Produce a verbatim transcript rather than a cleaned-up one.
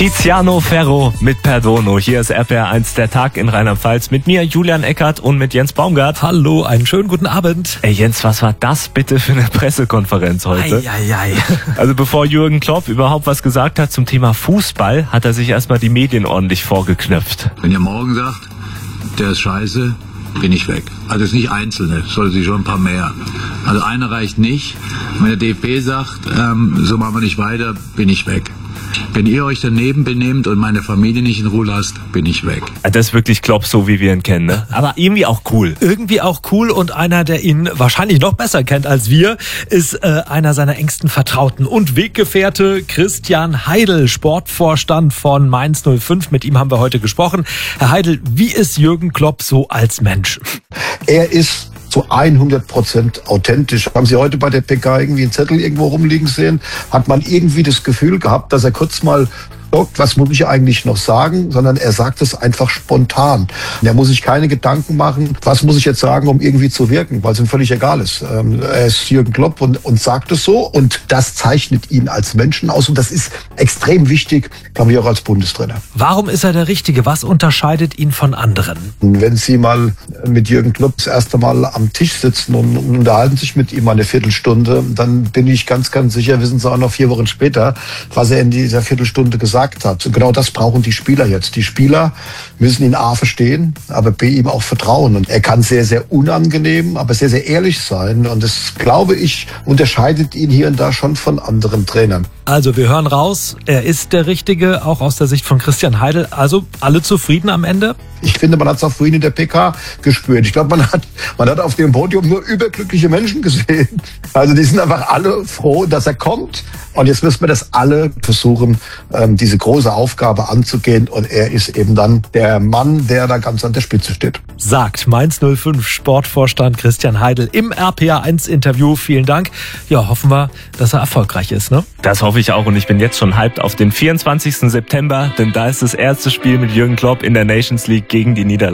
Tiziano Ferro mit Perdono. Hier ist R P R eins der Tag in Rheinland-Pfalz mit mir, Julian Eckert, und mit Jens Baumgart. Hallo, einen schönen guten Abend. Ey Jens, was war das bitte für eine Pressekonferenz heute? Ei, ei, ei. Also bevor Jürgen Klopp überhaupt was gesagt hat zum Thema Fußball, hat er sich erstmal die Medien ordentlich vorgeknöpft. Wenn ihr morgen sagt, der ist scheiße, bin ich weg. Also es ist nicht Einzelne, es soll sich schon ein paar mehr. Also einer reicht nicht. Wenn der D F B sagt, ähm, so machen wir nicht weiter, bin ich weg. Wenn ihr euch daneben benehmt und meine Familie nicht in Ruhe lasst, bin ich weg. Das ist wirklich Klopp, so wie wir ihn kennen, ne? Aber irgendwie auch cool. Irgendwie auch cool, und einer, der ihn wahrscheinlich noch besser kennt als wir, ist äh, einer seiner engsten Vertrauten und Weggefährte, Christian Heidel, Sportvorstand von Mainz null fünf. Mit ihm haben wir heute gesprochen. Herr Heidel, wie ist Jürgen Klopp so als Mensch? Er ist zu hundert Prozent authentisch. Haben Sie heute bei der P K irgendwie einen Zettel irgendwo rumliegen sehen? Hat man irgendwie das Gefühl gehabt, dass er kurz mal guckt, was muss ich eigentlich noch sagen, sondern er sagt es einfach spontan. Er muss sich keine Gedanken machen, was muss ich jetzt sagen, um irgendwie zu wirken, weil es ihm völlig egal ist. Er ist Jürgen Klopp und, und sagt es so, und das zeichnet ihn als Menschen aus, und das ist extrem wichtig, glaube ich, auch als Bundestrainer. Warum ist er der Richtige? Was unterscheidet ihn von anderen? Wenn Sie mal mit Jürgen Klopp das erste Mal am Tisch sitzen und, und unterhalten sich mit ihm eine Viertelstunde, dann bin ich ganz, ganz sicher, wissen Sie auch noch vier Wochen später, was er in dieser Viertelstunde gesagt hat. Und genau das brauchen die Spieler jetzt. Die Spieler müssen ihn A verstehen, aber B ihm auch vertrauen. Und er kann sehr, sehr unangenehm, aber sehr, sehr ehrlich sein. Und das, glaube ich, unterscheidet ihn hier und da schon von anderen Trainern. Also wir hören raus, er ist der Richtige, auch aus der Sicht von Christian Heidel. Also alle zufrieden am Ende? Ich finde, man hat es auch vorhin in der P K gespürt. Ich glaube, man hat, man hat auf dem Podium nur überglückliche Menschen gesehen. Also die sind einfach alle froh, dass er kommt. Und jetzt müssen wir das alle versuchen, ähm, diese große Aufgabe anzugehen. Und er ist eben dann der Mann, der da ganz an der Spitze steht. Sagt Mainz null fünf Sportvorstand Christian Heidel im R P R eins Interview. Vielen Dank. Ja, hoffen wir, dass er erfolgreich ist, ne? Das hoffe ich auch, und ich bin jetzt schon hyped auf den vierundzwanzigsten September, denn da ist das erste Spiel mit Jürgen Klopp in der Nations League gegen die Niederlande.